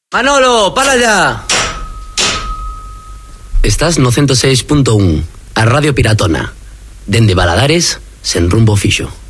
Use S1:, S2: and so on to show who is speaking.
S1: Manolo, para ya. Estás no 106.1, a Radio Piratona. Dende Baladares, sen rumbo fixo.